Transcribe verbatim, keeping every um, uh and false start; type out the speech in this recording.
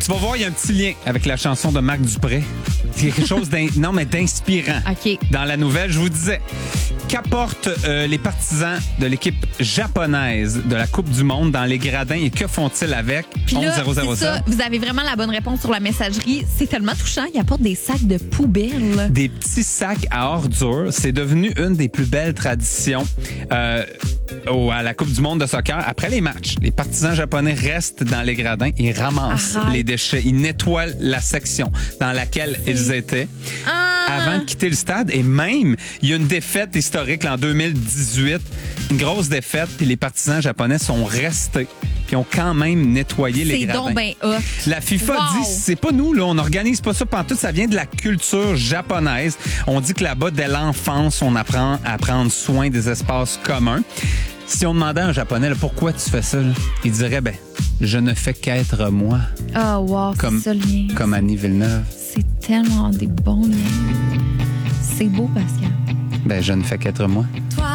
Tu vas voir, il y a un petit lien avec la chanson de Marc Dupré. C'est quelque chose d'in... non, mais d'inspirant. OK. Dans la nouvelle, je vous disais, qu'apportent euh, les partisans de l'équipe japonaise de la Coupe du Monde dans les gradins et que font-ils avec? Puis là, onze zéro zéro c'est ça, sept. vous avez vraiment la bonne réponse sur la messagerie. C'est tellement touchant. Ils apportent des sacs de poubelle. Des petits sacs à ordures. C'est devenu une des plus belles traditions euh, au, à la Coupe du monde de soccer. Après les matchs, les partisans japonais restent dans les gradins et ramassent Arrête. les déchets. Ils nettoient la section dans laquelle ils étaient Ah! avant de quitter le stade. Et même, il y a une défaite historique en deux mille dix-huit, une grosse défaite, puis les partisans japonais sont restés puis ont quand même nettoyé les C'est gradins. donc ben hot. La FIFA Wow. dit, c'est pas nous, là, on n'organise pas ça pantoute, ça vient de la culture japonaise. On dit que là-bas, dès l'enfance, on apprend à prendre soin des espaces communs. Si on demandait à un Japonais, là, pourquoi tu fais ça, là, il dirait, ben, je ne fais qu'être moi, Oh, wow, comme, c'est ça le lien. comme Annie Villeneuve. C'est tellement des bons liens. C'est beau, Pascal. Ben, je ne fais qu'être moi. Toi,